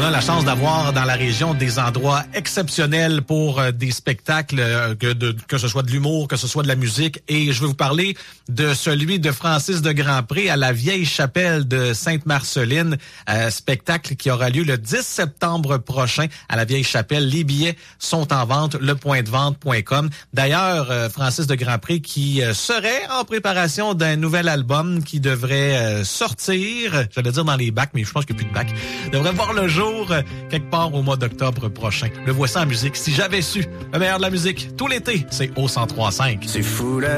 a la chance d'avoir dans la région des endroits exceptionnels pour des spectacles, que ce soit de l'humour, que ce soit de la musique. Et je vais vous parler de celui de Francis de Grandpré à la Vieille Chapelle de Sainte-Marceline, spectacle qui aura lieu le 10 septembre prochain à la Vieille Chapelle. Les billets sont en vente, lepointdevente.com. D'ailleurs, Francis de Grandpré qui serait en préparation d'un nouvel album qui devrait sortir, j'allais dire dans les bacs, mais je pense qu'il n'y a plus de bacs, devrait voir le jour quelque part au mois d'octobre prochain. Le voici en musique. Si j'avais su, le meilleur de la musique, tout l'été, c'est au 103.5. C'est fou là.